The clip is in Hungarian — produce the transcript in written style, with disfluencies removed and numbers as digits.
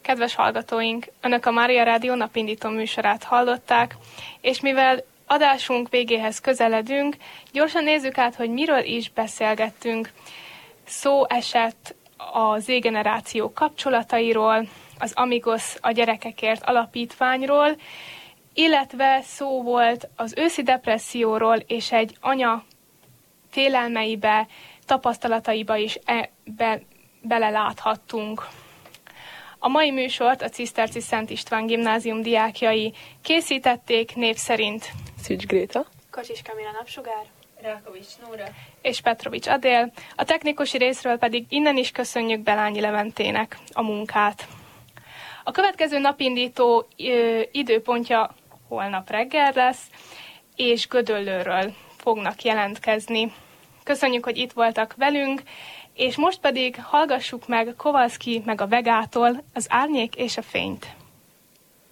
Kedves hallgatóink, Önök a Mária Rádió napindító műsorát hallották, és mivel adásunk végéhez közeledünk, gyorsan nézzük át, hogy miről is beszélgettünk. Szó esett a Z-generáció kapcsolatairól, az Amigos a gyerekekért alapítványról, illetve szó volt az őszi depresszióról, és egy anya félelmeibe, tapasztalataiba is beleláthattunk. A mai műsort a Ciszterci Szent István Gimnázium diákjai készítették név szerint Szűcs Gréta, Kocsis Kamila Napsugár, Rákovics Nóra és Petrovics Adél, a technikusi részről pedig innen is köszönjük Belányi Leventének a munkát. A következő napindító időpontja holnap reggel lesz, és Gödöllőről fognak jelentkezni. Köszönjük, hogy itt voltak velünk, és most pedig hallgassuk meg Kovalszki meg a Vegától az Árnyék és a fényt.